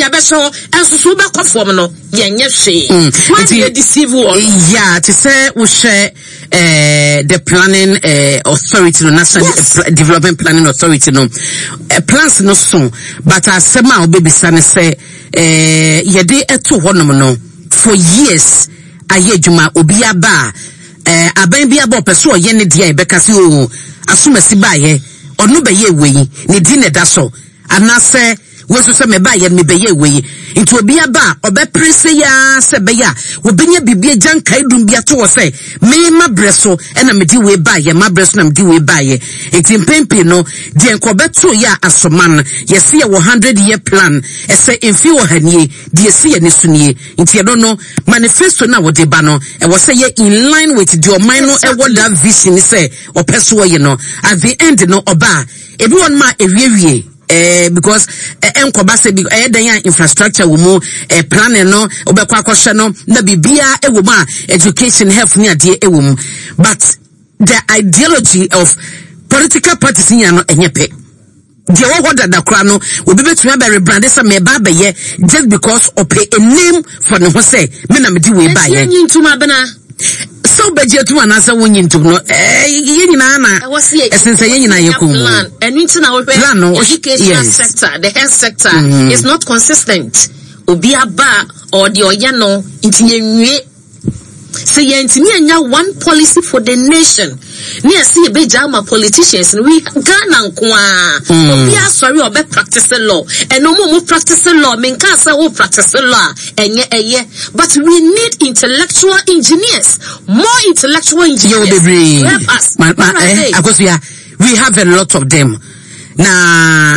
beso enso so be kwafom no yenye hwe why they deceive one yeah to say we share the planning authority no national development planning authority no plans no so but asema obebisa ne say yede eto honom no for years aye djuma obi aba aban bi aba opeso ye ne dia e beka se o asumasi ba ye onu be ye weyi ne di ne da so anase weso se me ba ye me be ye weyi into obi aba obeprese ya se be ya obenya bibie janka idum bia to wo se me mabreso na me di we ba ye mabreso na me di we ba ye enti mpempe no di enkobeto ya asoman ye se ye 100-year plan ese emfi wo hanie di ese ye ne sunie enti ye no manifesto na wo de ba no e wo se ye in line with the omino e wo that vision se opeso ye no at the end no oba everyone ma ewie because enkoba se bi dan infrastructure wo mu planning no obekwa akoshe no na bibia e wo ma education health ni ade e wo mu but the ideology of political parties nya no enyepe je wo hoda da kra no obi betuma be rebrand say me ba ye just because of a name for no say me na me di we ba ye nyintuma bena so budget one as a winning to no yina na since yina yekum plan and na we plan no education sector the health sector is not consistent obi aba or the oyano intinye say yentimi anya one policy for the nation ni asi be jama politicians we Ghana nkoa obi asori obe practice law and no more practice law men ka say wo practice law enye but we need intellectual engineers, more intellectual engineers to help us. We have a lot of them na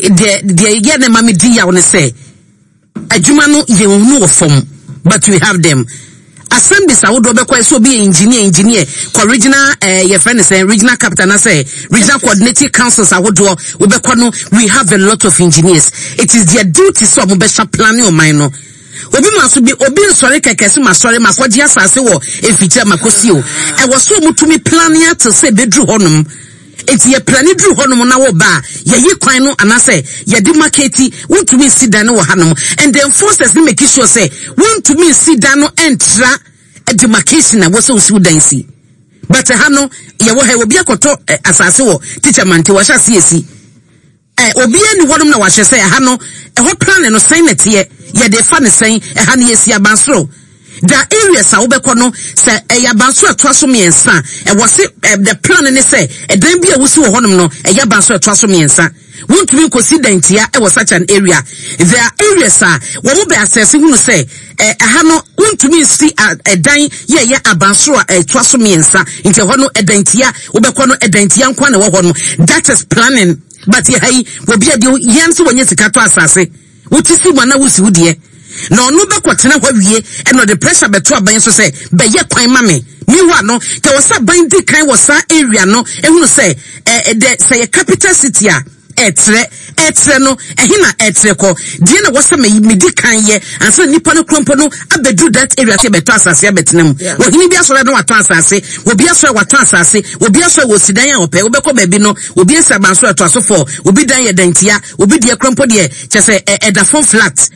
the again mami di ya won say adwuma no ye hu ofom but we have them. Assembly sa wodo be kwa so be engineer ko regional your friend say regional captain na say regional coordinating councils awodo we be kwa no we have a lot of engineers. It is their duty so mo be sha planning o man no obi ma so bi obi nsori kekese ma sori ma kwaji asase wo efiche makosi o e wo so mutumi planning at say bedru honum eti ye plani dru honum na wo ba ye yi kwan no anase ye di marketi want to me sit down wo hanum and the enforcers ni make sure say want to me sit down no entra demarcation na wo so usi dansi but hano ye wo he obi akoto asase wo teacher mante wo sha CSC obi ani honum na wa hye say hano ho plan no sign net ye de fa ne sign hano ye si abansoro the areas are obekono say yabanso atwaso miensa was the plan ni say dan bia wusi wo honom no yabanso atwaso miensa won't we consider ntia it was such an area there are areas wo mo be assess hu say hano won't we see a dan ye abanso atwaso miensa ntia hono edantia obekono edantia nkwa na wo hono that is planning but ye hai wo bia de yanso wonye sikato asase wotisi mana wusi wudie no no be kwotena hwa wie no the pressure beto aban so say be ye kwan ma me wa no te was aban di kan was area no ehunu say say capital city a etre no ehina etre ko die na was me di kan ye ansa nipa no krompo no abedu that area te beto asase abetenam wo hini bia so no wato asase wo bia so wato asase wo bia so wo sidan a ope wo be ko ba bi no wo bia sa ban so ato aso for obi dan ye dantia obi die krompo de che say edafon flat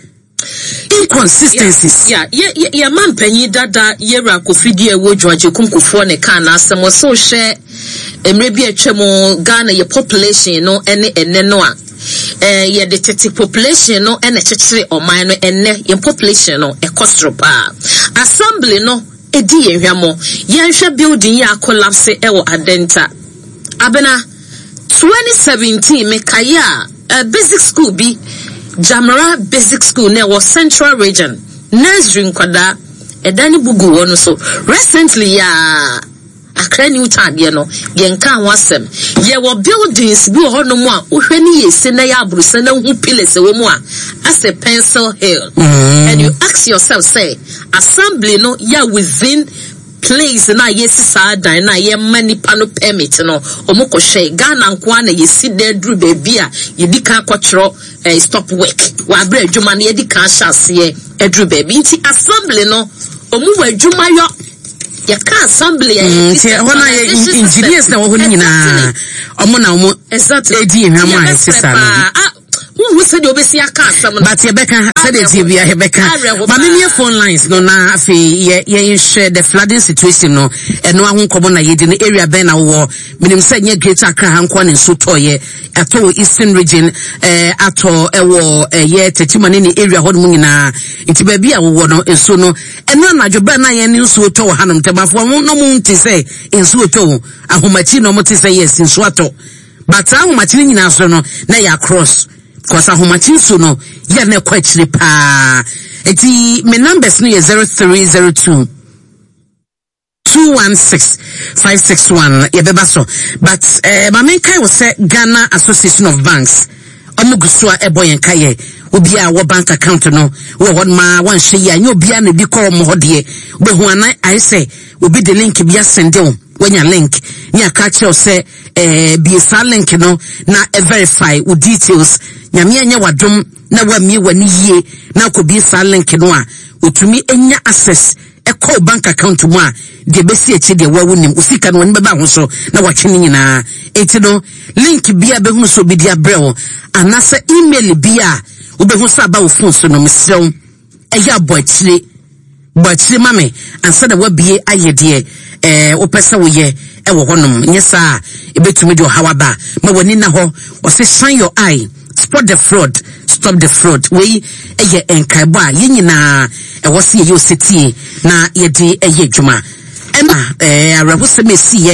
inconsistencies. Yeah, man penny dada yera kofidi ewo George Kumkufo ne kan asem so share emrebi atwemo Ghana ye population no ene no a ye the 30 population no ene chechire oman no ene ye population no ekostro pa assembly no edi ye hwamo ye nhwe building ya collapse ewo Adenta abena 2017 mekaya basic school bi Jamara Basic School ne was Central Region nursery nkwada edani bugu wono so recently ya Accra New Town ye no ye nka wasem ye wo buildings bi ho no mu a ohwe ni ye se na ya abrusa na hu pillars we mu a as a Pencil Hill and you ask yourself say assembly no ya within place na yesisa dan na ye mani pano permit no omoko hwe Ghana nko na yesi there dru baby a yedika kwotro stop work wa bra adwuma na yedika hyase edru baby nti assembly no omu wa adwuma yo ye ka assembly hona engineers na wo nyina omo na omo exactly edi ehwam a sisa no who said you be see a castle, but Rebecca said it here, Rebecca. But many phone lines no na ye share the flooding situation no, and no one come on in the area ben a war. Minim said ye Greater Accra Hankwan in Sotoye, ato Eastern region, ato war ye Tetimani in the area hot munina, it be a war no and so no, and none of your banner in Soto Hanum Tabafo no moon to say in Soto, a Homachino Moti say yes in Swato. But how much in Nasono, nay across. Cause a homachin suno, ya ne quite pa. Eti, me numbers ni 0302 216 561. Yebebaso. But, Mamenkai was say Ghana Association of Banks. Omugusua eboy and kaye. Ubia wa bank account no. We what ma one share. Nyo bia ne bi call mohodie. We huana I say. Will be the link bia send you. When you link, you catch your say, be a link, you know, na verify with details. Nyamia wadum na wa mi wani ye na ko bi sa link no a otumi enya access e call bank account mu a de besi echi de wa wonim usika no ni beba ho so na wa twene nyina eti no link bia be hu so bi dia brɛ anasa email bia wo be hu sa ba wo phone so no mesrew eya boachire mame ansa da wa bie ayede wo pesa wo ye e wo honom nyesa e betumi de hawaba ma wani na ho o se shine your eye. Spot the fraud, stop the fraud. We eye enkaibo a ye nyina e wo se ye oseti na ye de eye dwuma. Ema arawose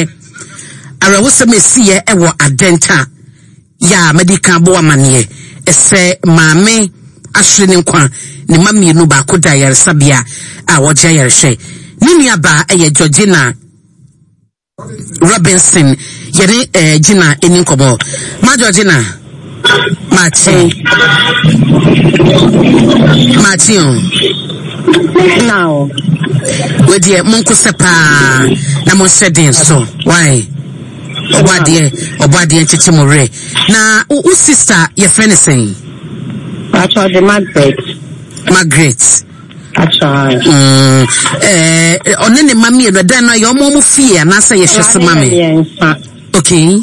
mesi ye e wo adenta ya medical bo amane ese maame ahwe ne nkwa ne mami no ba koda yare sabia a wo gya yare hwe. Ni nuaba eye Georgina Robinson yere Gina eninkobo. Ma Georgina Martin. Now, with the Monko Sepa, Namon so. Why? Obadi and Chichimore. Now, who sister your friend is saying? Actually, Margaret. On any mammy, and then your mom fear, and I say, yes, mammy. Okay.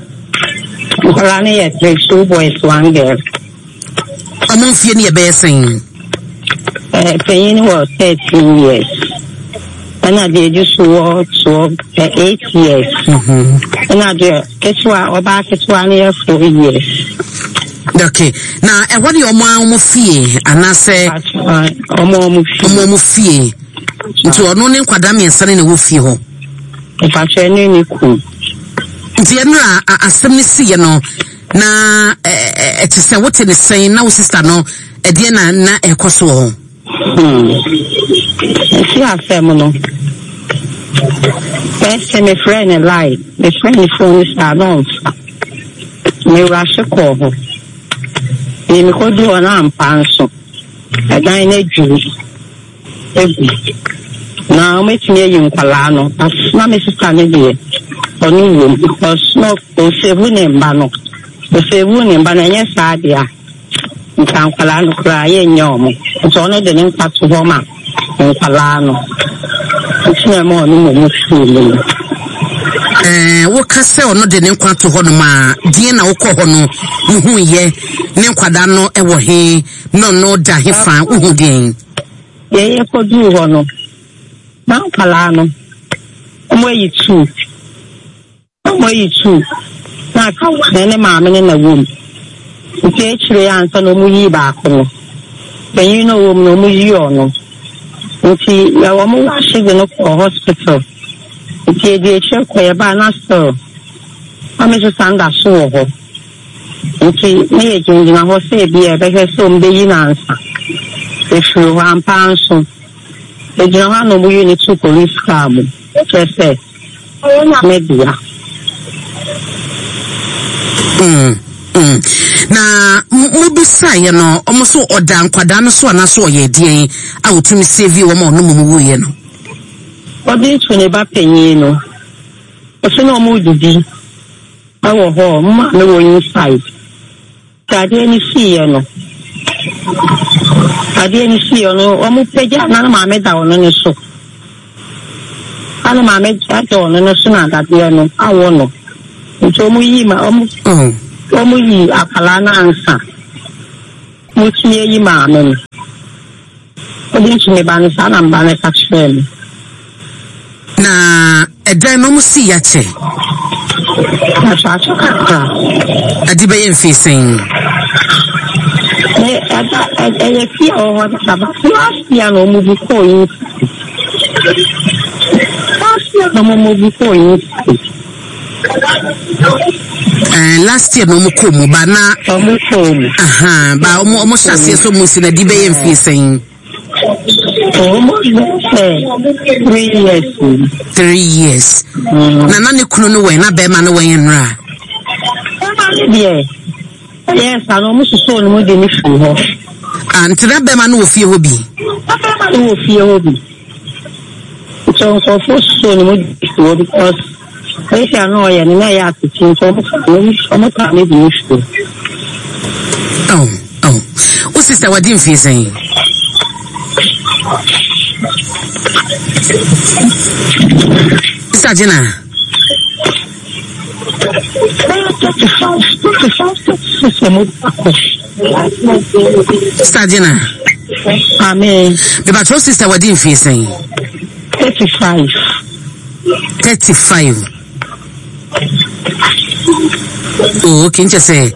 Rani at 2 boys, 1 girl. I'm fear near Bassing. Paying was 13 years. And I did just work 8 years. And I did Keshua or back at 1 year, 4 years. Okay. Now, and what your mom fear? And I say, Omo fear. To a non quadami and selling a woofy. If I train you, cool. General, asem si ye no na etise wote ne sen na wo sister no edie na ekoso ho si asem no first me friend and lie the friend phone is announce me rush call ho me ko do na ampanso edan na djuru na o metime yin kwala no na me sister ne de onu because no o sevu ne mba no nye sadia nkan kwala no kra ye nyom so no de ne mpato ho ma kwala no ntine mo no mo fulu wo kase ono de ne kwato ho no ma die na wo kɔ ho no hu ye ne kwada no e wo he no da he fa hu den ye ko du ho no na kwala no mo yi tu na ka ne maame ne na wom nke chire ansa no mu yi ba ko no ben no wom no mu yi ono nti ya wo mu washi de no ko hospital nti de che ko ya ba na so ame so sanda so ho nti ne ye jinji na ho se bi e be he so mbe yi na ansa e furu wa ampanso e jina ha no mu yi ni tu police car mu se media na mubisa ye no omoso oda nkwada no so na so ye den a otumi save wo ma no mu ye no odi tune ba penyin no o se no mu didi awo ho ma no wo inside tade ni si ye no o mu peja na ma me da ono ni so ana ma me da ono no so na da de no awo no nti omu yi ma omu yi akala na ansa mutie yi maame odi nchime ba no sa na mba na ka kyerɛ na edan no musi ya che na sa ka adi be mfisen e fi o wa ba last year no mu bi ko yi last year no mu ko mu ba na ba omo hyase so mu si na di be mfisen almost 3 years. 3 years. Na ne kunu no we na be ma no we nra. Yes, I almost so no de ni fu ho. And na be ma no ofie ho bi. No ofie ho bi. So for so no de fu because I say no ya na ya ati so mo ka me bi fu. Oh. O sister wadi mfisen. Sajina. Sajina. Amen. The patrol sister wadi mfisen. 35. Oh, okay, just say.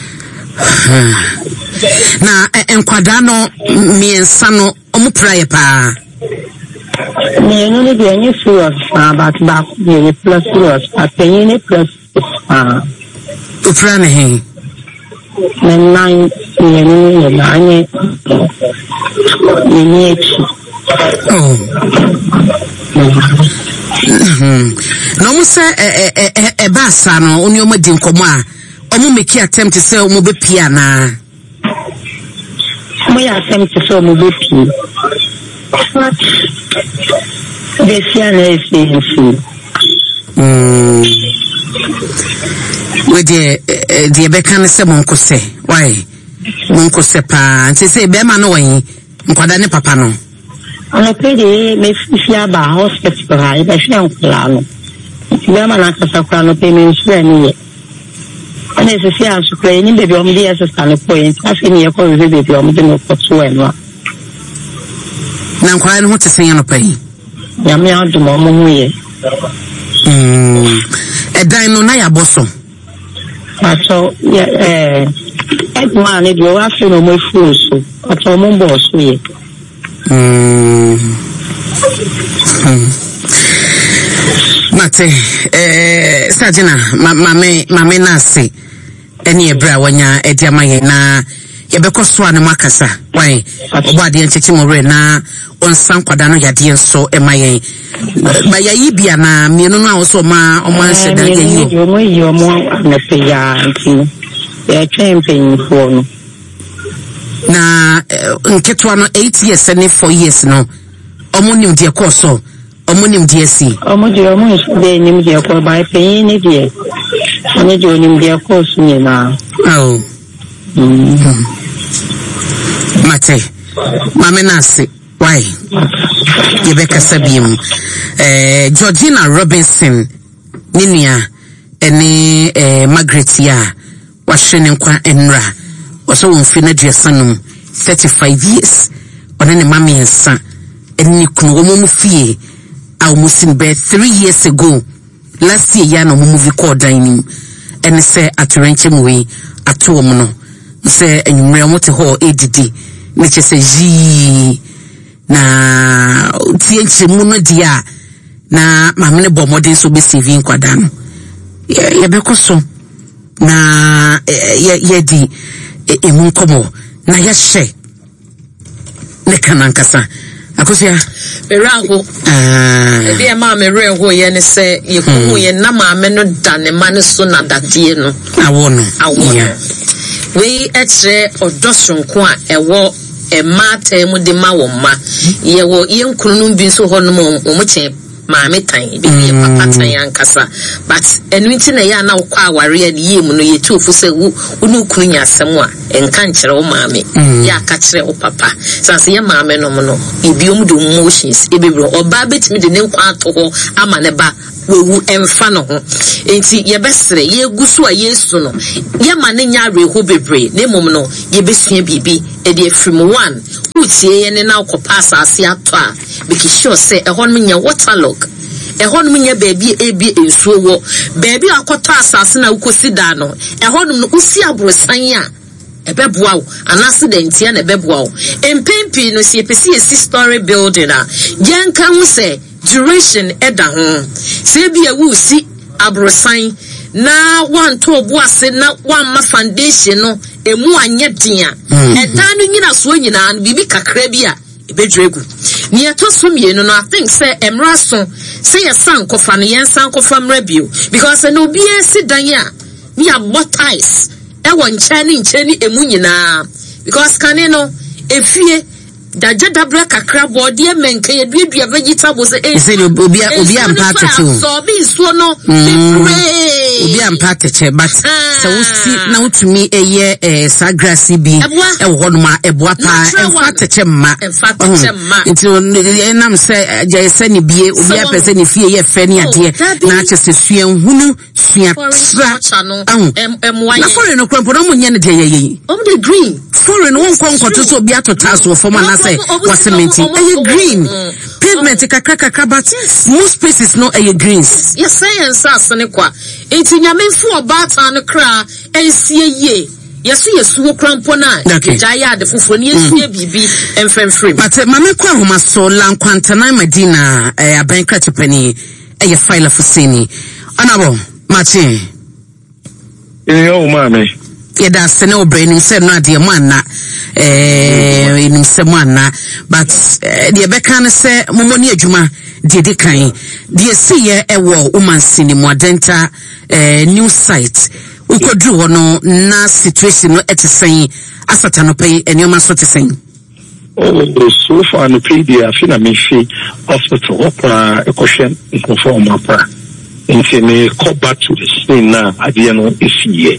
Na enkwada no miensa no omu praye pa. Me no ne de any serious but back the plus serious apenye ne plus Ufra ne he. Me 9 me na anye me Oh. No mu se ba sa no oni omo di nkomo a omo make attempt say omo be pia na. Mo ya attempt say omo be pia. We the beka se monko se why monko se pa nti se be ma no wan nkwada ne papa no ana pede me fia ba hospital ha e be fia nkla no be ma na kasa kwa no pe me nsu ani ana se fia so kwa ni be bi o me dey sister no point afi ni e ko we be bi o me dey no ko so enwa na nkwada no hote sen ya no pai ya me adum o mo huye edan no na ya boso aso man e do afi no mo fu so ato mo bo so ye Mate Sajina mame nasi eni ebra wanya edi amaye na yebekọ so ane makasa why obade enchechi mo re na onsan kwada no yade enso emaye ba yayi bia na mienu no a so ma omanse da yayi o mo yi o mo na pe ya nti e champion for no na nketwa no 8 years and 4 years no omonim de koso omonim de asi omo de nim de ko ba pe ni de ani de nim de koso ni na oh Mate mame nasi why yebeka sabim Georgina Robinson ninia ene Margaret ya wahwene nkwa enra waso wonfi na duasanum 35 years one ne mame ensa eni kunu wo mu fie a wo sin be 3 years ago last year ya no mu record dining ene se atorenche muwe ato mu no se enwumre mo te ho edidi ne chese ji na tienche mu no dia na mamene bo modern so be saving kwada no ye be koso na ye di emu komo na ya hye ne kanankasa akosia Merago e ma me reho ye ne se ye kumu ye na ma me no dane ma ne so na dadie no awo no we etre odosonko a ewo emata mu de ma wo ma ye wo ye nkunu bi so ho no mo che maame tan bi ye papa tan yankasa but enwinti na ya na kwa aware ya ye mu no ye tuofu se wo no kunu nya asem a enka nkyere wo maame ya ka kyere wo papa sanse ye maame no no ibiom do emotions ebebro oba betimi de ne nkwa ato ho ama ne ba wewu emfa no ho enti ye besre ye gusu a yesu no ye ma ne nya reho bebre ne mom no ye besua bibi e de afrim one utie ye ne na okopa asase ato a make sure say e hon nya waterlock e hon nya baby ebi ensuo wo baby akota asase na ukosi da no e hon no usi abrosan a ebeboa wo anase da ntia na ebeboa wo empempi no si epesi 6-story building a yenka hu say duration eda ho se bia wu si abrosan na one to obuase na one ma foundation no emu anye dia eda no nyina so nyina bibi kakra bia ebedregu ni etoso mienu no I think say emraso say yesan kofa no yensan kofa mrabio because no bi esi dan ya ni abotais e won nchani emu nyina because kane no efie daja dabra kakra body menke ye duadua vegetables e say obi ampa tete so bi so no obi ampa tete but so wusi na utumi eye sagrasi bi e wo no ma eboa pa emfa tete ma nti enam say je se ni bie obi apese ni fie ye fe ni ade na ache se sua hunu sua tra na for no kwampo no munye ne de ye the green foreign won konkoto so obi atota so for man say was cement green pavement kakra but most spaces no greens yes science asane kwa enti nyamenfu obata no kra ensie ye yesu krampo na jaya de fufo ni yesu bibi enfremfrem but mame kwa homa so lankwantana Medina abankra chepani file fusini anabo machi yo mame yeda sene obrani se no ade manna enim se manna but de beka ne se momoni adwuma de kan de siye ewo umansini modenta new site ukodru wono na situation no etisen asata no pay enioma so tesen so far no pay dia fina me fi hospital opera ekoshen conform opera nti me come back to the scene na ade no esiye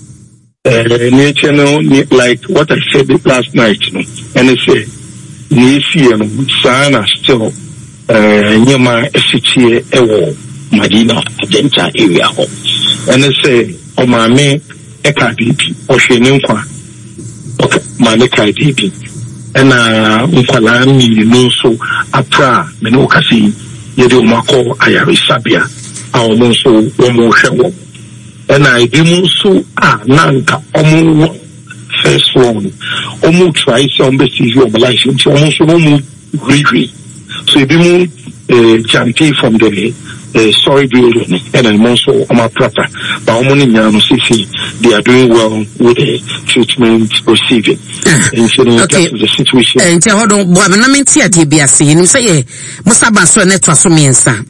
nature no like what I said last night no and I say nisi no sana still nyama esitie ewo Medina agenta area ho and I say o mame ekadipi o hwene nkwa okay mame kadipi na nkwala mi no so apra me no kasi yede o mako ayarisabia a o no so o mo hwewo and I didn't so nanka omu first one omu try some basic of license almost omu really so didn't champion from the story building and I'm also omu proper but omu nyano see they are doing well with the treatment receiving and so that's the situation and hold on boy na menti ade bia say nim say musaba so netwa so miensa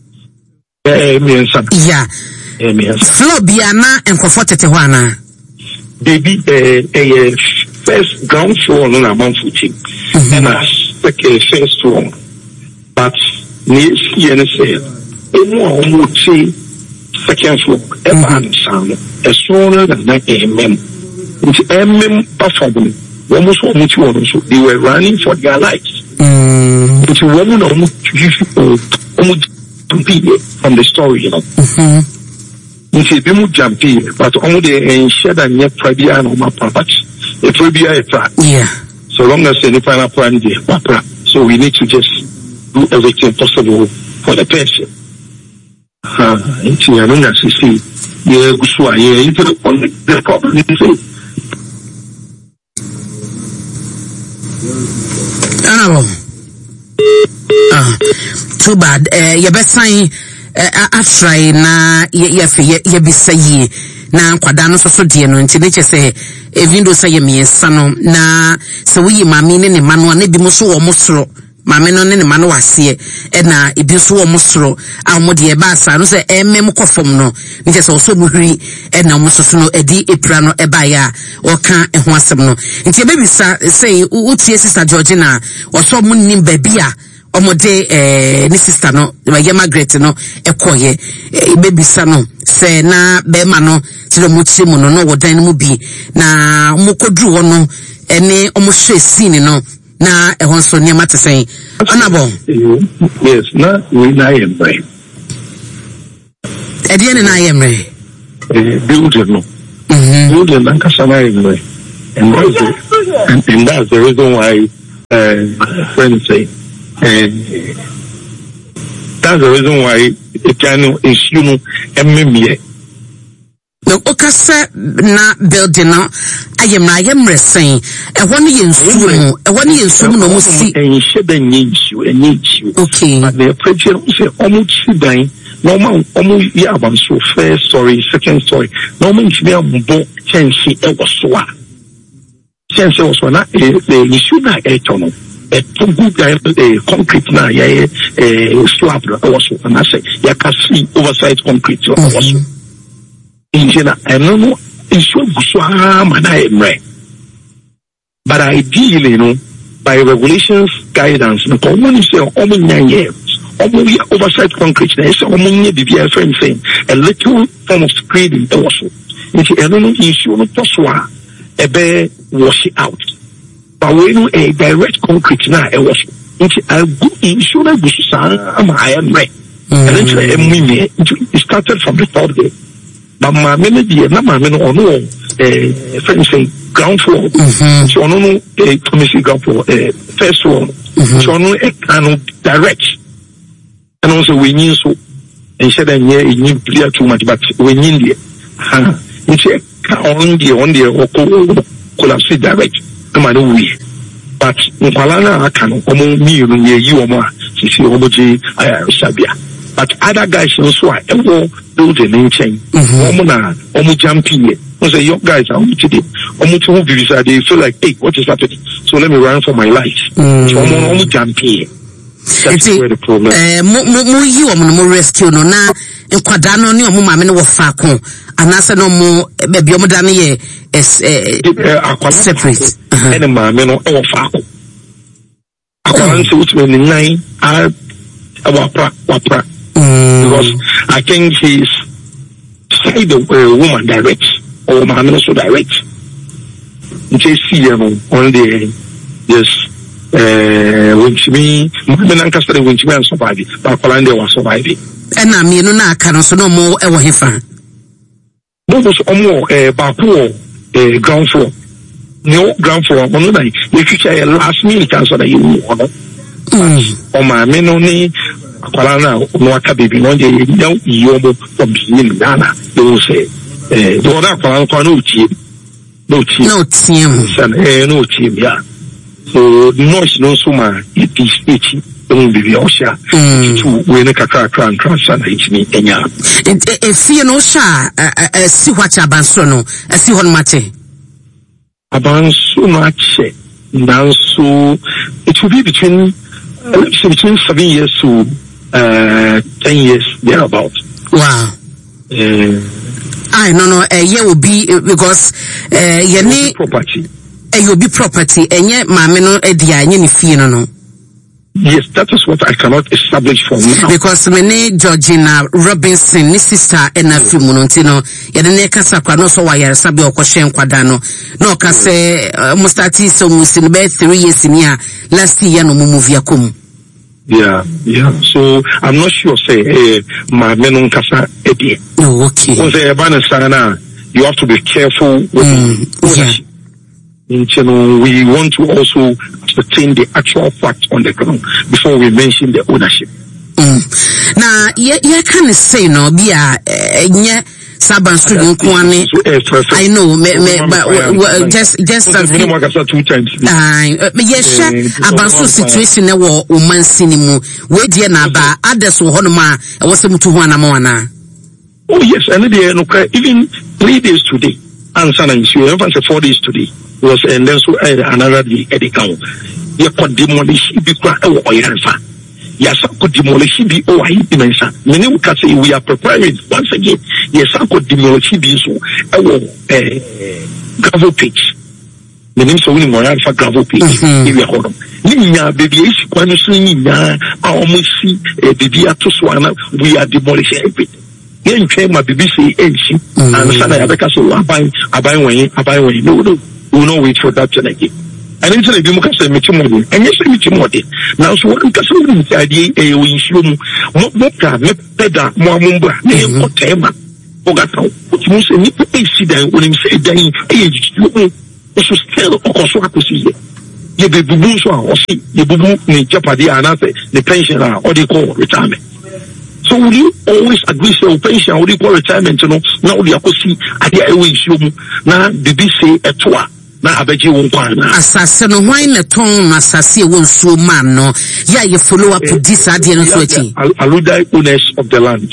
yeah flow biana enkofo tete ho ana baby first ground floor no na manfuchi and second first floor but ni see any say emu omuchi second floor ever sound as sooner than that into performing almost omuchi one so they were running for their lives into woman omuchi from the story you know nti bi mu jampi but omo de ensure that nye prabia na ma property e prabia e pra yeah so long as any final plan dey papra so we need to just do everything possible for the person nti ya no na see ye gusu aye into the problem is too bad ye be sign afrai na ye bisayi na kwada no so de no nti ne chese evindo say ye miensa no na se wi mame ne manu na bi mo so wo mosoro mame no ne manu wase na ebi so wo mosoro a mo de ba asa no se emem kofom no nti se so muhiri na mo so no edi epra no eba ya o kan ho asem no nti e bebisa say utie sister Georgina wo so mo nim ba bia omode ni sister no ye Margaret no ekoye bebisa no se na be ma no ti do muchi mu no wodan mu bi na mokodru wo no ene omohwe scene no na ehon so ne matesen onabo yes na we na yen brain Edian and I am building no. Building and Kasana, and that's the reason why friends say, that's the reason why it can issue MME. No, Okasa na building no. I am saying, a 1 year soon, a 1 year soon, almost see, and shed and need you. Okay, but the preacher say almost dying. Normal, almost yaban so first story, second story. Normal, it's near both chance it was so. Chance was one, the issue not a tunnel. A too good concrete now, a slab also, and I say, you can see oversized concrete also. In general, I don't know, it's so but ideally, you know, by regulations, guidance, because when you say almost 9 years, almost oversized concrete, there's only the friend saying a little form of screening also. It's a little issue, not possible, a bear wash it out. But when a direct concrete now, it was a good issue, I am right. And then it started from the third day. But my melody, not my men or no, friends say ground floor. So no, commission ground floor, first floor. So no, direct. And also we need so, and said that yeah, it need clear too much, but we need it. It's on the or collapse direct. Come on, we. But Palana, I can almost me, you or more, see, Omoji, Sabia. But other guys also are ever building in chain. Almost jumping it. So your guys are today. Almost who they feel like, hey, what is happening? So let me run for my life. So almost jumping. That's where the problem. You are more rescue no na in Quadano ni omo mame no wo fa ko anase no mo baby omo dane ye separate. Any mame no wo fa ko. Akwan se utme ni 9 wapra. Because I think he's side the woman direct or man also direct. In case see on the yes, which me, man, custody which me survive, but Colanda was surviving. And I mean, no, can also no more ever hefa. Those or more Baku ground floor. No ground floor, one night. If you say last minute answer that you know, or my men only. Akwalana no baby no dey now yomo from being Ghana they will say the other akwalana no team no team yeah so no so ma it is don't be osha to we kakra and transfer it me enya if you no sha see what abanso no see hon mate abanso mache now so it will be between 7 years to 10 years thereabout. Wow. I no ye will be because ye need property. Will be property and yet mama no edia any fee no. Yes, that is what I cannot establish for now. Because my name Georgina Robinson, ni sister and a few monontino, ye the neck sakwa no so wire sabi or question quadano. No kase mustati so musin be 3 years in here last year no move yakum. Yeah. So I'm not sure. Say, my menon kasa edi. Oh, okay. You have to be careful with ownership. We want to also ascertain the actual fact on the ground before we mention the ownership. Now, you can say no, be Saban student Kwane. I know, but just as we 2 times. Yes, about situation na wo man sinimu. We dear na ba others wo honoma e was mutu ho anamona. Oh yes, and even 3 days today. Answer and you have 4 days today. Was and then so another day at the count. You could demolish the oil. Yes, I could demolish the mensa. Many will say we are preparing once again. Yes, I could demolish the gravel pitch. The name so we more for gravel pitch. If you hold on. Ninya baby is one ninya. I almost see a baby at Swana. We are demolishing everything. Here you came my baby say and son I have so I buy when no. We will not wait for that again. and into the Democracy Michimodi, and yes, Michimodi. Now, so what does the idea a issue? Mopra, Peda, Mwamumba, name or Tema, Ogato, which means a nipple accident when him say, dying age, you also still, of course, what to see. You be boo or see, you boo, Japadi, and other, the pensioner, or they call retirement. So will you always agree to pension, or they call retirement, you know, now we are to see, I hear a issue, now, the BC at 2. Assassin, why not ton assassin won't so man no? Yeah, you follow up with this idea. Aluda owners of the land.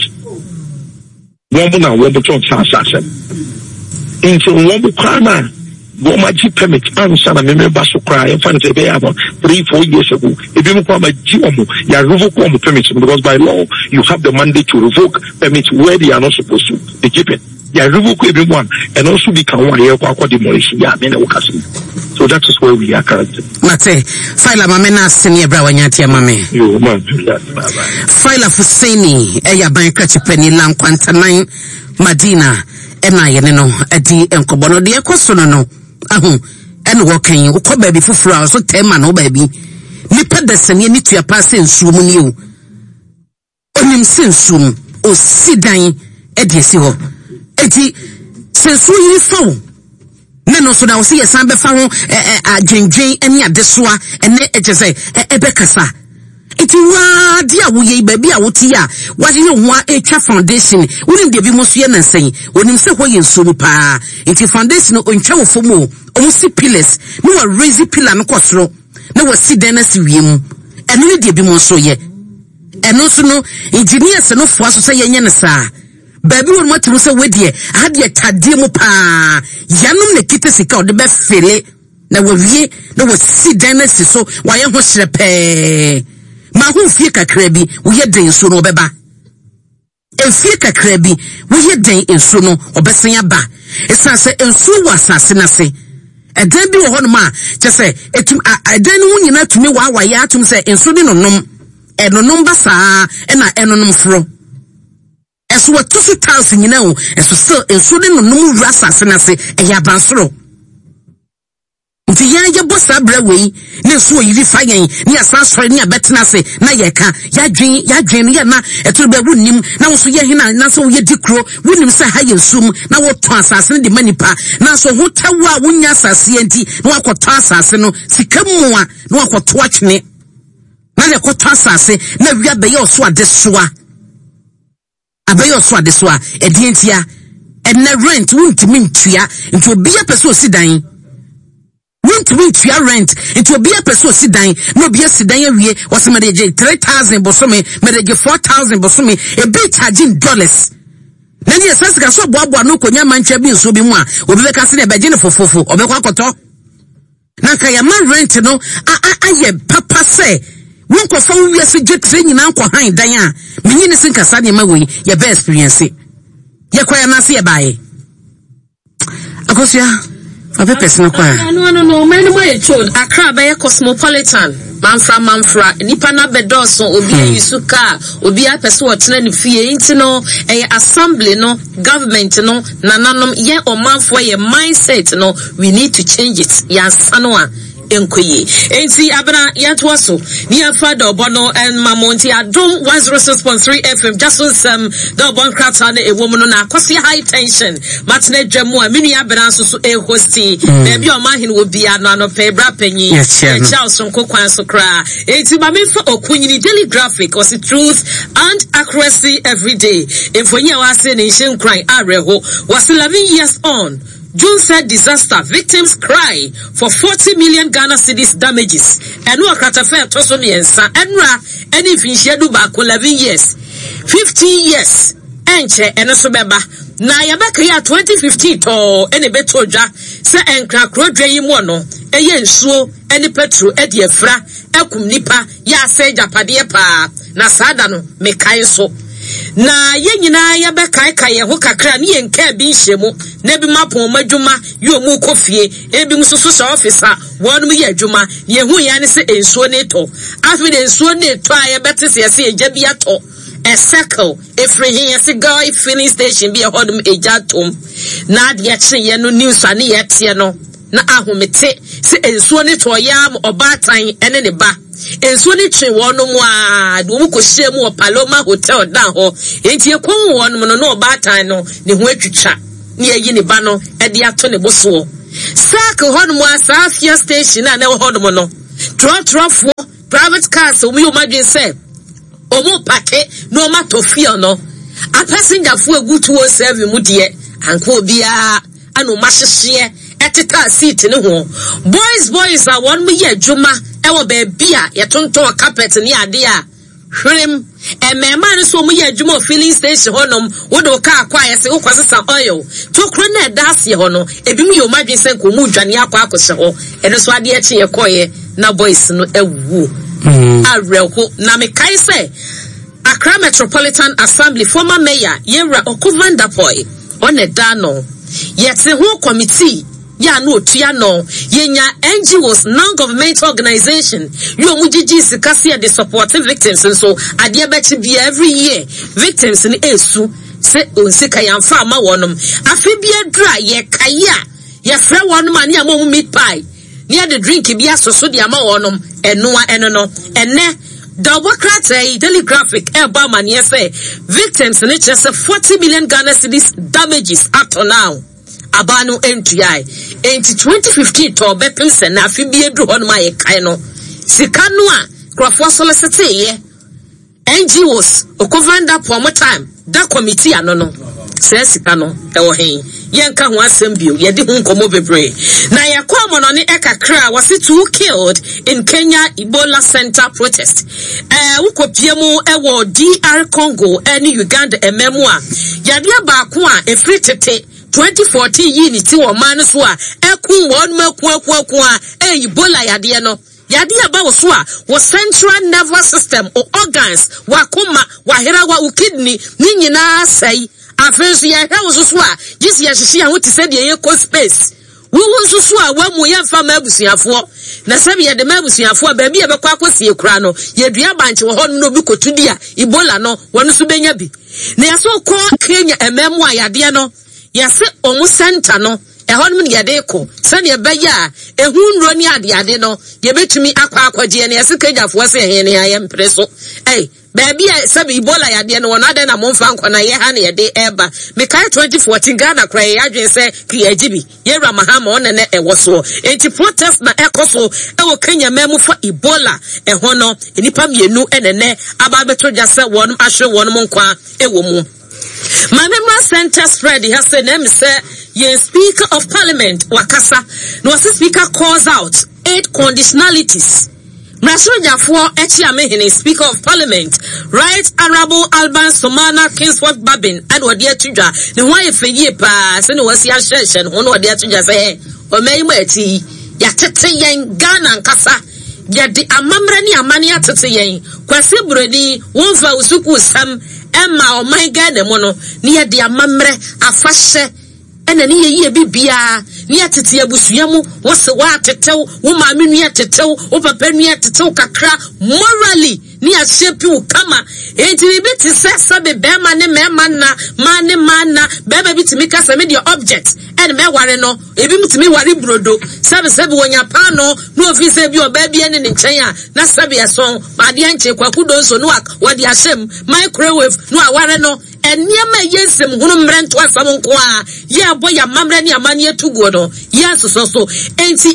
Woman and woman assassin. Into one crime, Womaji permit, and son of member so cry and find a bear about 3-4 years ago. If you come a GMO, you are revoke permits because by law you have the mandate to revoke permits where they are not supposed to. They keep it. Yeah, revoke everyone and also become one year for demolition. Yeah, so that is where we are currently. Mate, Fila Mamena Senior Brawanyati Mame. You man, Fila Fuseni, Eya Bankrati Penny Lam Quantanine, Madina, Emma Yeneno, Edi and Kobono, the Ecosono, and walking, Uko baby for flowers, so 10 man, oh baby. Nipa the Senior need to a passing soon you. Onim Sensum, O Sidain, Edisiho. Eti sensu yi fo neno so da wo se yesan be fa ho agyengen ene adesoa ene ejese ebekasa eti wa dia wo ye ba bi a wo ti a wa je ho a foundation woni de bi mo so ye nansen onim se ho ye nsuru pa eti foundation ontwa wo fomo o si pillars no wa raise pillar no kosoro na wa si den na si wiem ene de bi mo so ye eno so no engineers no fo aso se ye nye ne sa baby won what to say with ye had ye tademu pa yanum ne kite sika o de be fele na wo wie na wo si den na si so wa ye ho hrepe ma ho fie kakra bi wo ye den so no obeba e fie kakra bi wo ye den enso no obesen aba esa se enso wa asase na se eden bi wo ho no ma che se etum eden no nyina tumi wa ya atum se enso di no nom enonom ba saa na enonom fro eso what 2000 you know eso still enso de no nom rasa senase e ya bansoro nti ya bossa brawei ne so yiri fayen ne asa sori ne abetena se na ye ka ya dwen ye na etoro be wunim na wo so ye hina na so ye dikro wunim se ha ye sum na wo to asase de manipa na so ho tawo a wonya asase enti na wakoto asase no sikamu a na wakoto atwene na le koto asase na wia be ye oso adesoa abayo so adesoa edientia ena rent wuntimi ntua nti obi a pese osidan wuntimi ntua rent nti obi a pese osidan no obi asidan awie wose medeje 3000 bosome medeje 4000 bosome e be charging dollars na ni esasika so boabo no konya manchwa bi nso bi mu a obi be ka se na beje ne fofofo obekwa akoto na ka ya man rent no aye papa se won ko fa wi ase je training na ko han dan a menyi ne sin kasa ne ma we ye be experience ye kwa ya na se ye bae akosia abe person kwa no man mo ye chod Accra be cosmopolitan manfra nipa na bedoso obi yusuka obi apese wo tena ne fie nti no assembly no government no nananom ye omanfo ye mindset no we need to change it ya sanwa enkoye enti abana yatwaso ni afada obono en mamonti adom 106.3 FM just the bon krata na ewomu no na akwase high tension matne dwamu a mini abana so hosti na bi o mahin wo bia no no febra panyi Charles Nkokwan so kra enti mamemfa okunyini daily graphic was the truth and accuracy every day enfonya wase ne hyen kran areho was 11 years on June said disaster victims cry for 40 million Ghana cedis damages. Enu akratafe toso miensa. Enra eni finshedu ba 11 years. 15 years. Enche eno sobeba. Na yabeka ya 2015 to eni betoja. Se enkra krodwe yimono. Eye nsuo eni petro edi efra. Ekum nipa ya se japade pa. Na sada no mekae so. Na ye nyina ya be kai ho kakra ne yenka bi nhemu na bi mapon madwuma yo mu kofie e bi mususu so officer wonu ye adwuma ye hu ya ne se ensuo ne to afi de ensuo ne to a ye bete se ye eja bi ato a circle efre here se guy filling station bi a hodum eja tom na de ye kye ye no news ane ye tie no na ahomete se ensuo ne toyam obatan ene ne ba ensuo ne twe wono mu a do mu kohye mu Paloma Hotel dan ho enti ekon wono mu no obatan no ne ho atwitwa ne yayi ne ba no e de ato ne boso circle hono mu Asafia station na hono mu no trotro private cars omu yomadwen say omu pake no matofio no a passenger fu egu 207 mu de anko bia anu mahyehye eteta seat ne ho boys are one me ye dwuma e wo ba bia ye tonton carpet ne ade a hwrem emema ne so mu ye dwuma filling station honom wo do ka akwa ye se wo kwasesa oil tokro na das ye hono ebi mu yomadwen say ko mu dwane akwa akose ho ene so ade eche ye koye na boys no ewu areko na me kai say Accra Metropolitan Assembly former mayor Yera Okovandapoy on a dano yet the whole committee ya no tia no yenya NGOs non-governmental organization you mujiji sikasia the supporting victims and so adia bechi be every year victims in esu se onsika yamfa ama wonom afibia dra ye kaya ye fra wonom ani amom meat pie near the drink bia so di ama wonom enoa eno ene the Daily Graphic Obama say victims in just 40 million Ghana cedis damages up to now. Abanu NTI. In 2015 to Bepins and Afibia drew on my kaino. Sikanua, Crawford solicite NGOs, Okovanda for more time. That committee, no. Says Sikano, Yanka was Sembio, Yadi Hunkomo Bebre. Na Yakwamo on the Eka Kra was it two killed in Kenya Ebola Center protest. Ukopiemo Ewo DR Congo and Uganda a memoir. Yadia Bakwa a free tete 2014 unity or manuswa Eku one Mekwa Ebola Yadiano. Yadia Bawswa was central nervous system or organs Wakuma Wahirawa Ukidney Nina say Afenso ya was so this year she want to say the eco space. We want to so one mo yan fa mabusuafo na sabi ya de mabusuafo ba bia be kwa kwose kura no ye dua banche wo hono no bi kotudia Ebola no wono so benya bi na ya so ko Kenya ememu ayade no ya se omu center no ehon mu ye de ko se ne be ya ehun ro ni ade no ye betumi akwaje ne ya se kejafo se he ne ayem preso baby sabi Ebola yade no na de na momfa nkona ye ha na ye de eba me kai 2014 Ghana kra ye adwen se kiajibi ye ramahama on na ewoso enti protest na ekoso ewo Kenya memu for Ebola eho no enipa mienu enene aba beto jase won ahwe won nkwa ewo mu Mamema Center spread has said name say ye Speaker of Parliament wakasa no speaker calls out 8 conditionalities. Mrashoja for Echiamehene, Speaker of Parliament, Right Honorable Alban Somana Kingsworth Babin, and what dear Tuja, the wife a year pass, and was your session, one or dear Tuja say, or Maymeti, Yatete Yang Ghana and Kasa, yet the Amamrani Amania Tete Quasibredi, one for Usuku Sam, Emma or my Ghana mono, near the Amamre, a fashe. Ena ni ye bibia ni atete abusuamu wo se wa tetew wo ma menu atetew wo papa nu atetew kakra morally ni ashepi wo kama enti bi ti se be be ma ne mema na ma ne mana be bi ti mi kasa me the object en me ware no ebi mutimi ware brodo sebe wonya pa no no office bi oba bi ene ne nchen a na sebe yason ma de anche kwakudo nso no wa de ashem microwave no aware no eniema yensem hunu mrento asam nko a ye aboy amamra ni amane atugo no yes so enti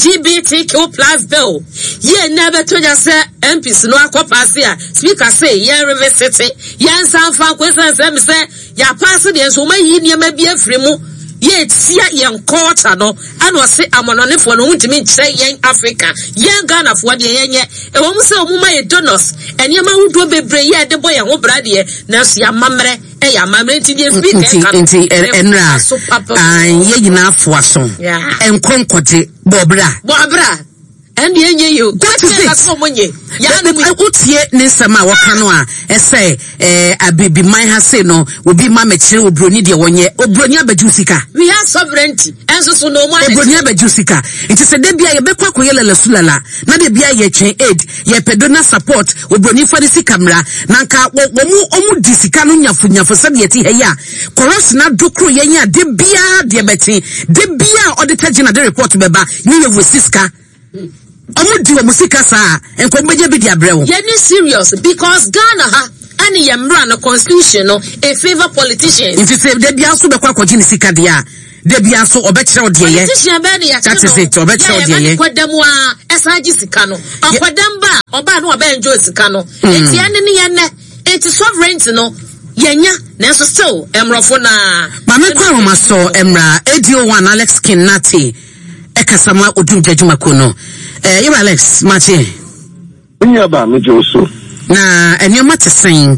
LGBTQ+ bill ye na beto ja se MPs no akopase a speaker say ye revisit ye sanfa kwesa se ya pass de so mayi niema bi afrimu ye tia yen culture no ano se amononefo no ntimi nkyere yen Africa yen Ghana fo de yenye e wo mu se omuma ye donors eniema hudo bebre ye de boy ho brade na so ya mamre e ya mamre ti speaker enti enra ye nyina afo aso enkonkoje bobra and you that is it. I would say Nisama Wakanoa, say, a baby my has say no, will be my mature Brunidia 1 year, or Brunia Bejusika. We have sovereignty, and so no more Brunia Bejusika. It is a debia, a bequa coyella sulala, not a bia ye chain aid, ye pedona support, or Brunifadisi camera, Nanka, omu disicanonia for Sabiati heya, Coros not do cruyenya, debia, diabetes, debia, or the Tajina report beba, you with Siska. Omudiwa musika sa enkombeje bi dia brewo. Ye ni serious because Ghana ha ani yemra no constitution no a favor politicians. If you say de bia so be kwa kwaji ni sika dia. De bia so obekire odie ye. Politician be na ya. That is it, obekire odie ye. Kwadam a esaji sika no. Akwadam ba oba no oba enjoy sika no. Enti ane ne ye ne. Enti sovereignty no yenya na so still emrofo na. Mama kwa ma so emra Edio one Alex Kinati. Ekasama odunjajuma kono. You Alex, Martin. Unyaba mejoso. Na enyoma te sen.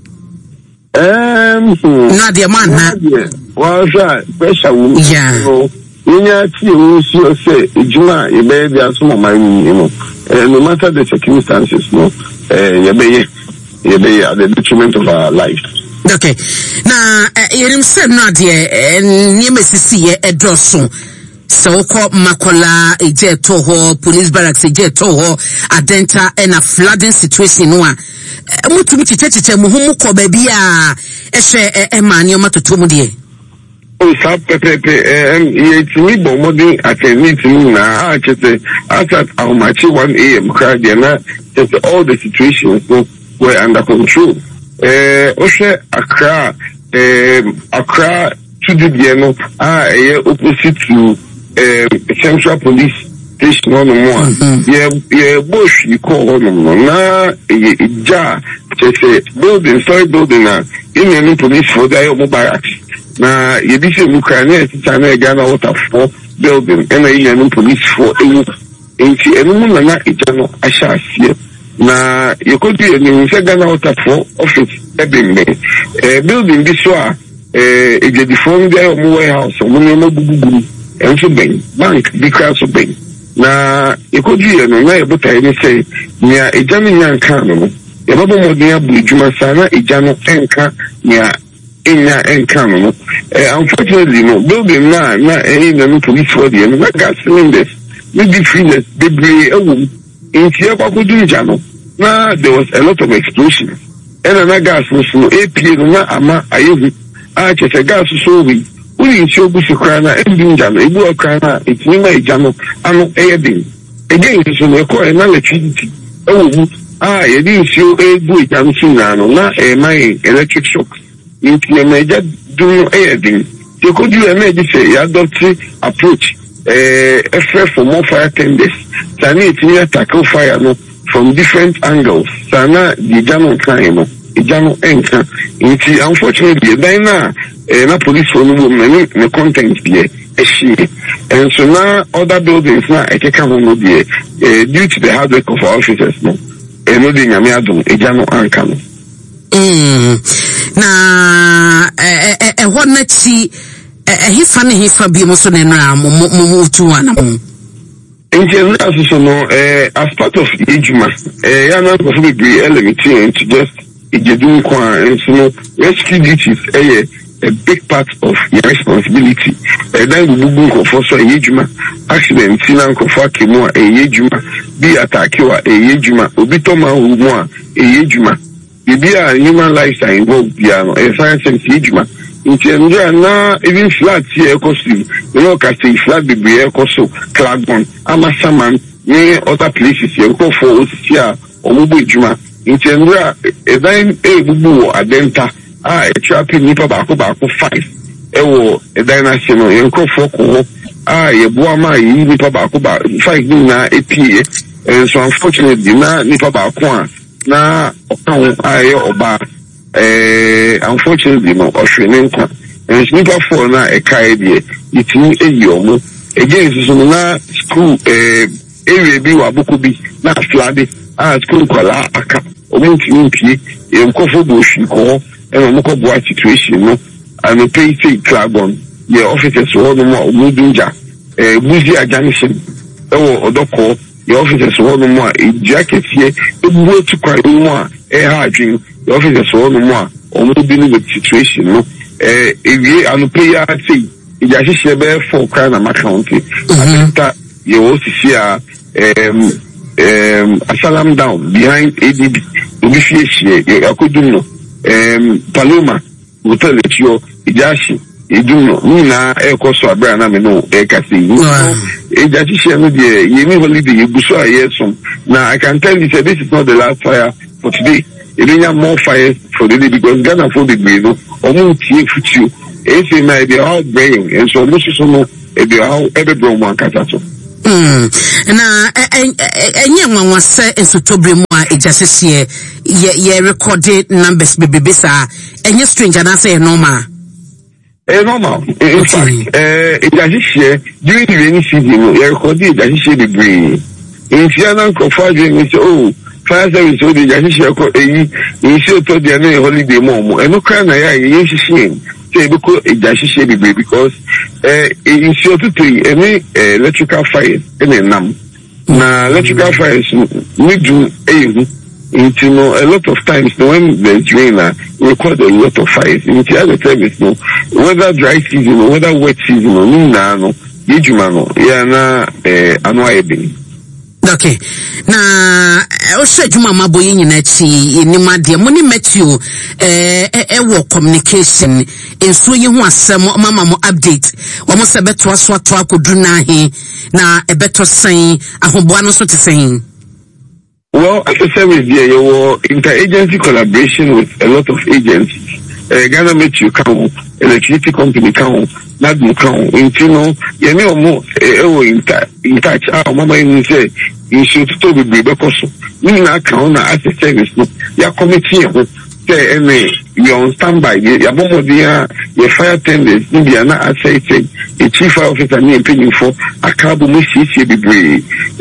Na de man na. Wa sha pressure wo. Yeah. Unya ti wo si o say ejuma e be dia so mo man ni no. No matter the circumstances no. Ye be at the detriment of our life. Okay. Na yerim se no de niemesisi ye edoso. So called Makola eje toho police barracks eje toho adenta and a flooding situation no mutu chicheche muhumu ko baby a ehwe emani o matoto mu de o sa pepepe ye timi bo modin atemi timi na a chete at how much 1 a.m. crowd na just all the situations were under control o she Accra to the no opposite to Central Police Station on more. Yeah, bush you call on na ja just building story building na in any police for the barracks. Na you be say Ukraine China Ghana water for building and any police for any na ijano ashasie. Na you could be in Ghana water for office building this one the phone there warehouse or bubu and so bank because of bank. Na ekoji no na ebota ene say nia ejano nya nka no e babo modin abu ejuma sana ejano enka nia enya enka no unfortunately no building na no police for the na gas cylinders maybe freeness debris ewu inti abagodu jano na there was a lot of explosions and na gas no APA no na ama ayehu a chese gas so we uri nsi ogusu krana endinjano ebuokrana etinima ejano ano eyedin again so no ekọ na electricity ewu yedi nsi ebu ejano sinano na my electric shock inti na eja do eyedin they could do emergency say adopt approach effort for more fire tenders sana etinima tackle fire no from different angles sana the jano kind no ejano enka inti unfortunately na na police for no many the content there and so now other buildings now ekeka ho no there due to the hard work of our officers no no dey nyame adom ejano anka no na ho na chi hifa bi mo so na nra mo tu wana mo so no as part of ejuma ya na go for be element to just ejedu kwa and so no rescue duties a big part of your responsibility. Then we go for so ejuma accident sinan ko for kemo ejuma be attack you ejuma obi to ma hu mo ejuma be a human lives are involved piano science ejuma interior na even flat here cost you know ka say flat be so Clagborn Amasaman ne other places here go for here omubo ejuma interior then bubu adenta trapping nipa baako 5 ewo dynasty no yenkofo ko yeboa ma yi nipa baako 5 na epie so unfortunately na nipa baako na okan oba unfortunately no ohwene nka nipa 4 na ekai die itini eyomo again so na school area bi wa boko bi na flood school kwala aka omuntini mpie yenkofo bo shiko and moko boa situation no and pay Clagborn your officers all no more danger buzi junction odoko your officers one more jacket here go to quite more hard your officers one more almost dealing with situation no if I'm player say it just share for kind of county that you also see a salam down behind ADB I could do no Paloma will tell it you Ijashi you do know Nina Ecoso Abrana no Ekasi Ijashi no the you holiday you busua yes now I can tell you that this is not the last fire for today. You have more fires for the day because Ghana for the day no almost you it's in my they are brain and so much so no how every brown katato na enye nwanwa se ensotobre mu a ejasese ye recorded numbers bebesa enye stranger na say normal normal in fact ejasese during the rainy season ye recorded ejasese the brain in Fiana Kofadwe say oh fire service so the ejasese ko eyi isi to the na holiday mo eno kan na ya ye shishin because it's sure to tell any electrical fires in a now electrical fires we do into a lot of times when there's rain we record a lot of fires in the other service no whether dry season or whether wet season or no yeah na anwa okay na osejuma maboye nyina chi enima de mo ni Matthew wo communication enso yi ho asem mama mo update wo mo se beto aso ato akodu na he na ebeto sen ahoboa no so te sen. Well, as I said with your interagency collaboration with a lot of agencies. Ghana Metro count, electricity company count, NADMO count, you know, you know, in touch, mama in say, you should to be because we now count as a service, no, your committee, say, you're on standby, your fire tenders, India, not as I say, the chief fire officer, me opinion for a carbon CC be brave.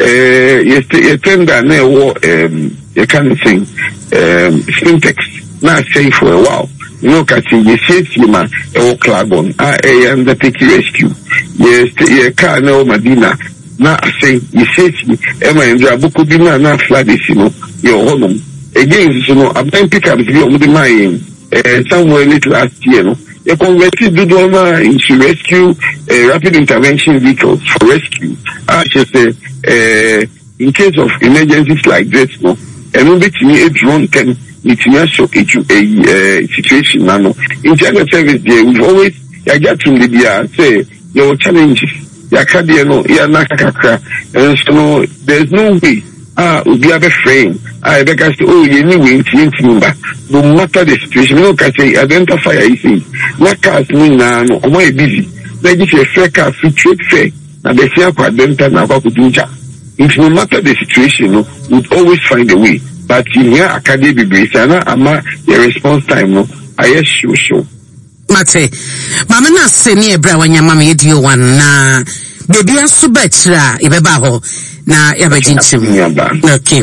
You tender, you can't sing, Spintex, not say for a while. No catching the safety man or Clagon, undertaking rescue. Yes, a car no Medina. Now I say, you safety, Emma and Jabuku Dina, not Fladissimo, your home. Again, you know, I've been pick up the mine somewhere late last year. No, you converted Dudoma into rescue rapid intervention vehicles for rescue. I should say, in case of emergencies like this, no, and no bit me a drone can. It's not so a situation now. In general service there, we've always I get to the say your challenges. Yakadiano, Yanaka, and so there's no way. We have a frame. I beg us to anyway, no matter the situation, no can say identify I see. Not cars me now, no busy. Like if a fair car free trade fair, and they say identify now could do that. If no matter the situation, no, we'd always find a way. But in here, academy base, and the response time, no, I sure. Mate, Mama na seni ebra wanya mama yedio wan na baby aso betra ibeba ho na yabajinchim. Okay.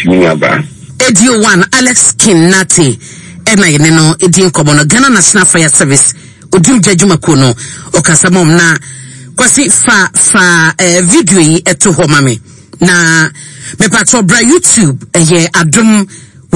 Edio wan Alex Kinati ena yeneno edin kobono Ghana National Fire Service odum jajuma kono okasamom na kwasi fa video yi eto ho mame na me patro bra YouTube ye Adum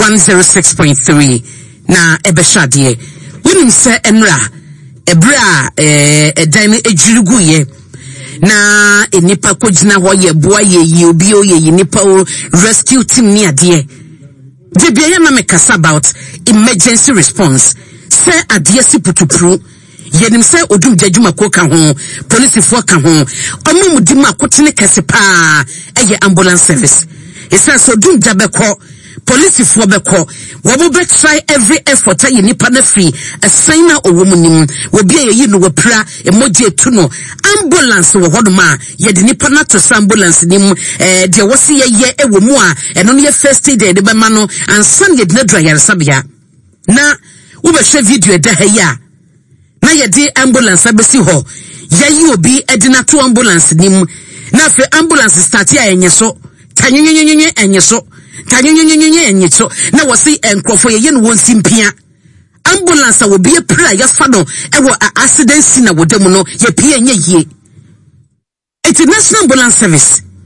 106.3 na ebeshade wonim se enra ebra dan ejirugu ye na enipa kogina ho ye boa ye yi obi o ye nipa o rescue team ni ade de bia na me kasa about emergency response se ade si putupru yenim se odum jajuma ko ka ho police fo ka ho omumudi ma kotene kese pa eye ambulance service isa so odum jabeko police fo beko wo be try every effort ayi nipa na free asan na owomunim wo bia ye no wapra emoji etu no ambulance wo hodoma ye de nipa na to ambulance nim de wo se ye ewo mu a eno no ye first aid de be ma no ansan ye de dra yare sabia na wo be share video da ha ya na ye de ambulance abesi ho ye obi edina to ambulance nim na fe ambulance start ya enyeso tanyenyenyenye enyeso tanyenyenyenye na wasi enkrofo ye no wonsimpia ambulance wo be pra ya fa no ewo accident scene na wodam no ye pia nye yie. It's a national ambulance service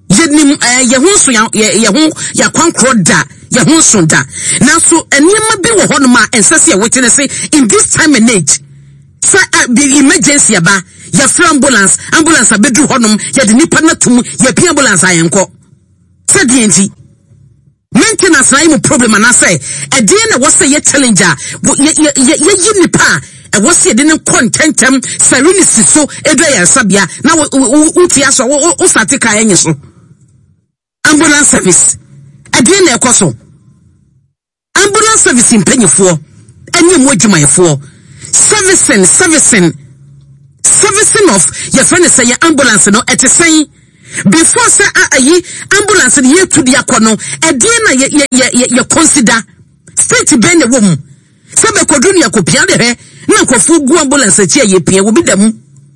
yenim ye ho so ye ho ya kwankro da ye ho so da na so enema bi wo ho no ma ensese ye witness say in this time and age so the emergency aba ya free ambulance abedu ho no ye de nipa na tum ye pi ambulance ayenko said enti maintenance na im problem na say e dey na wo say ye challenger ye nipa e wo say de ne contentem serenity so edo ya sabia na uti aso wo start ka yenye so ambulance service adie na ekoso ambulance service impanyefo enye mo adwumayefo servicing of your friend say ambulance no etesen before say ambulance ye to dia kono adie na ye consider state ben the room say be kodunu ya kopia de he na kofu gu ambulance chi ye pia obi damu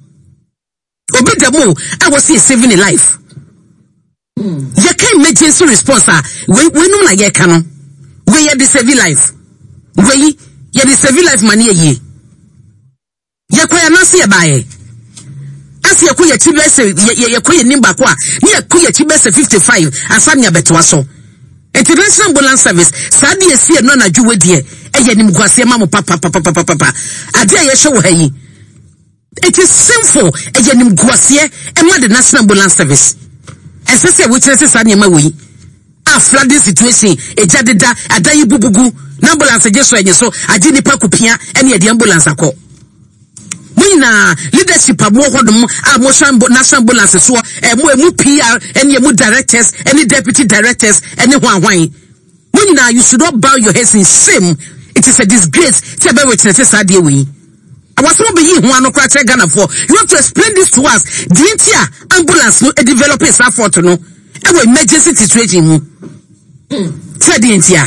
I was here saving a life. You can't emergency response we no na ye kanu we ye the save life we ye the save life money ye ye kwa na se bae asi ye kwa ye chibese ye kwa ye nimba kwa ni ye kwa ye chibese 55 asanya betwa so international ambulance service sadi ye sie no na dwuwe de ye nim kwase ma mo papa ade ye hwe wo hayi it is sinful ye nim kwase e ma the national ambulance service Essentially, witnesses are near my way. A flooding situation, a jadida, a day bubugu, ambulance just so I didn't pakupia, any of the ambulance I call. We na leadership of more motion national ambulance so a more PR, any more directors, any deputy directors, anyone wine. We na you should not bow your heads in shame. It is a disgrace to be witnesses are dear way. I was not being one of Ghana for. You have to explain this to us. Didn't ya ambulance no develop a support no? Our emergency situation. Didn't ya?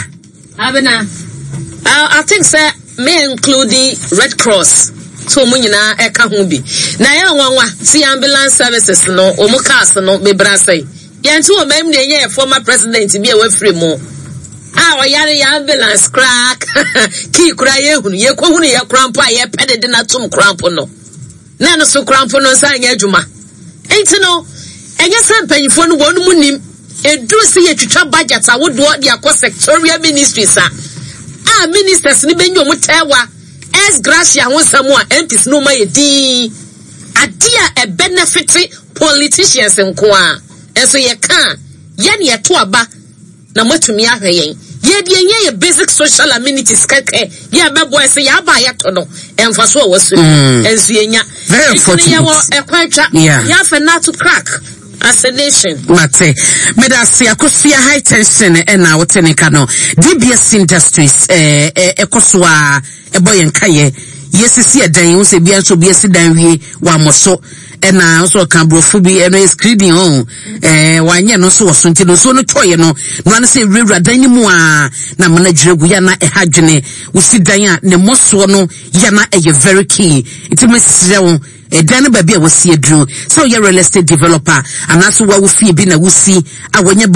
I think sir may include the Red Cross. So munina eka hubi. Na ya wanwa si ambulance services no omukasa no bebrasai. Yantu o mem de former president bi e free mo. Ah, yare ya ambulance crack. Ki kura ye hunu ye ko hunu ye cramp a ye pede de na tum cramp no. Na no so cramp no sa anya adwuma. Enti no, enye sampanyifo no wonu munim edu se ye twitwa budget a wodo de akọ sectorial ministries a ministers ni benyo mutewa es gracia ho samu a MPs no ma ye di adia e benefit politicians nko a enso ye kan ye ne ye to aba na matumi ahwen ye de enye ye basic social amenities keke ye bebo ese ya ba ya to no emfaso a wasu enso ye nya very fortunate e kwatwa ya fa na to crack as a nation. Mate, medasi akosia high tension na wotenika no DBS Industries ekoswa eboyen kaye yesisi edan wo se bia so bia si dan wie wa moso na so kan brofo bi eno screening on wanye no so so nti no so no toye no no se rewra dan ni mu a na mana jiregu ya na ehadwene wo si dan a ne moso no ya na eye very key it mesire wo dan ba bia wo si edru so ye real estate developer anaso wa wo fie bi na wo si a wonye